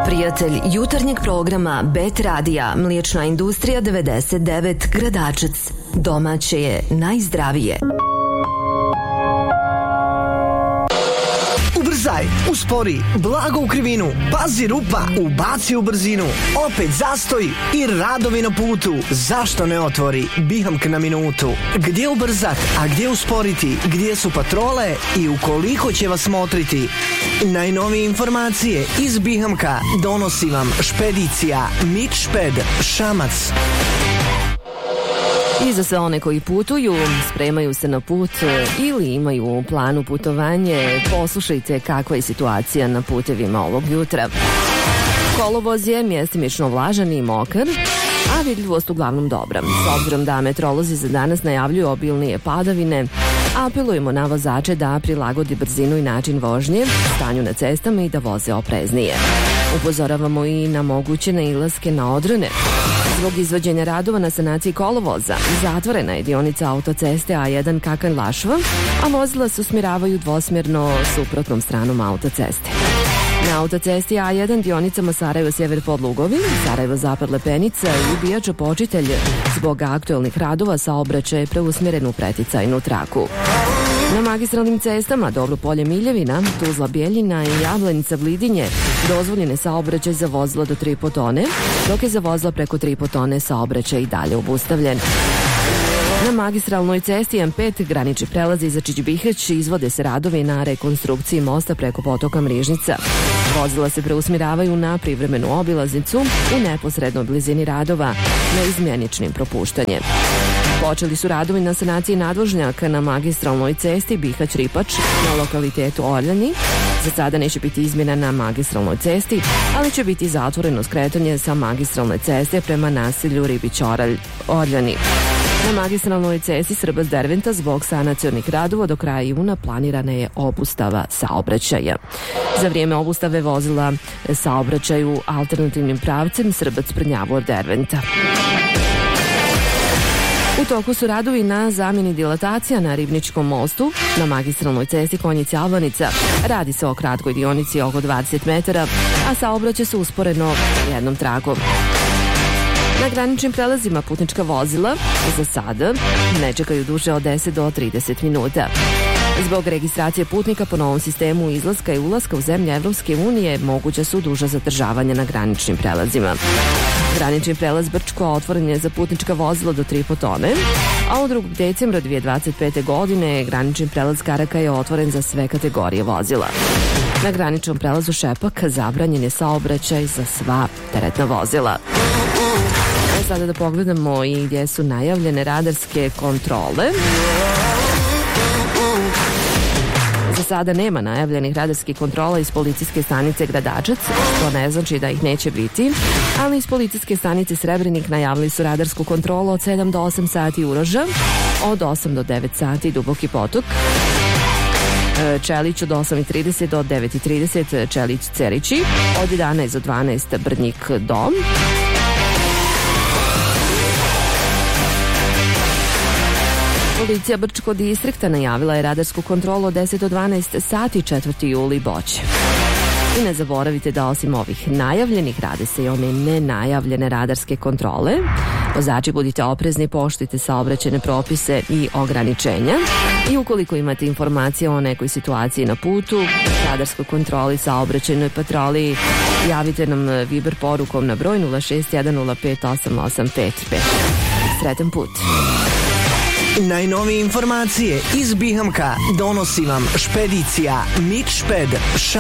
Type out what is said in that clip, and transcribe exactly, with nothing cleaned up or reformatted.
Prijatelj jutarnjeg programa Bet Radija, Mliječna industrija devedeset devet Gradačac. Domaće je najzdravije. Ubrzaj, uspori, blago u krivinu, pazi rupa, ubaci u brzinu, opet zastoj i radovi na putu. Zašto ne otvori Bihamk na minutu? Gdje ubrzat, a gdje usporiti, gdje su patrole i ukoliko će vas motriti? Najnovije informacije iz Bihamka donosi vam špedicija Mitšped Šamac. I za sve one koji putuju, spremaju se na put ili imaju u planu putovanje, poslušajte kakva je situacija na putevima ovog jutra. Kolovoz je mjestimično vlažan i mokar, a vidljivost uglavnom dobra. S obzirom da meteorolozi za danas najavljuju obilnije padavine, apelujemo na vozače da prilagodi brzinu i način vožnje, stanju na cestama i da voze opreznije. Upozoravamo i na moguće nailaske na odrone. Zbog izvođenja radova na sanaciji kolovoza, zatvorena je dionica autoceste A jedan Kakan-Lašva, a vozila se usmjeravaju dvosmjerno suprotnom stranom autoceste. Na autocesti A jedan dionicama Sarajevo-Sjever Podlugovi, Sarajevo-Zapad Lepenica i Bijača Počitelj zbog aktualnih radova saobraćaj je preusmjeren u preticajnu traku. Na magistralnim cestama Dobro Polje Miljevina, Tuzla Bjeljina i Javlenica Vlidinje dozvoljene saobraćaj za vozila do tri i po tone, dok je za vozila preko tri i po tone saobraćaj i dalje obustavljen. Na magistralnoj cesti M pet granični prelazi za Čić-Bihać izvode se radovi na rekonstrukciji mosta preko potoka Mrižnica. Vozila se preusmjeravaju na privremenu obilaznicu u neposrednoj blizini radova neizmjeničnim propuštanjem. Počeli su radovi na sanaciji nadvožnjaka na magistralnoj cesti Bihać-Ripač na lokalitetu Orljani. Za sada neće biti izmjena na magistralnoj cesti, ali će biti zatvoreno skretanje sa magistralne ceste prema naselju Ribić-Orljani. Na magistralnoj cesti Srbac-Derventa zbog sanacionih radova do kraja juna planirana je obustava saobraćaja. Za vrijeme obustave vozila saobraćaju alternativnim pravcem Srbac-Prnjavor-Derventa. U toku su radovi na zamjeni dilatacija na Ribničkom mostu, na magistralnoj cesti Konjice-Albanica. Radi se o kratkoj dionici oko dvadeset metara, a saobraćaj se usporeno jednom trakom. Na graničnim prelazima putnička vozila za sada ne čekaju duže od deset do trideset minuta. Zbog registracije putnika po novom sistemu izlaska i ulaska u zemlje Evropske unije moguća su duža zadržavanja na graničnim prelazima. Granični prelaz Brčko otvoren je za putnička vozila do tri i po tone, a od drugog decembra dvije tisuće dvadeset pete. godine granični prelaz Karaka je otvoren za sve kategorije vozila. Na graničnom prelazu Šepak zabranjen je saobraćaj za sva teretna vozila. E sada da pogledamo i gdje su najavljene radarske kontrole. Za sada nema najavljenih radarskih kontrola iz policijske stanice Gradačac, što ne znači da ih neće biti, ali iz policijske stanice Srebrenik najavili su radarsku kontrolu od sedam do osam sati Uroža, od osam do devet sati Duboki potok, Čelić od osam i trideset do devet i trideset Čelić Cerići, od jedanaest do dvanaest Brnjik Dom, Policija Brčkog distrikta najavila je radarsku kontrolu od deset do dvanaest sati četvrti juli Boć. I ne zaboravite da osim ovih najavljenih rade se i one nenajavljene radarske kontrole. Vozači budite oprezni, poštujte saobraćajne propise i ograničenja. I ukoliko imate informacije o nekoj situaciji na putu, radarskoj kontroli, saobraćajnoj patroli, javite nam Viber porukom na broj nula šest jedan nula pet osam osam pet pet. Sretan put! Najnovije informacije iz Bihamka donosi vam špedicija Mitšped Šamac.